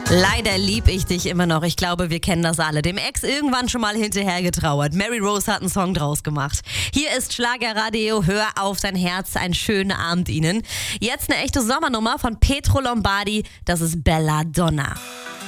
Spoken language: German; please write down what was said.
Leider lieb ich dich immer noch. Ich glaube, wir kennen das alle. Dem Ex irgendwann schon mal hinterhergetrauert. Mary Rose hat einen Song draus gemacht. Hier ist Schlagerradio. Hör auf dein Herz. Einen schönen Abend Ihnen. Jetzt eine echte Sommernummer von Pietro Lombardi. Das ist Belladonna.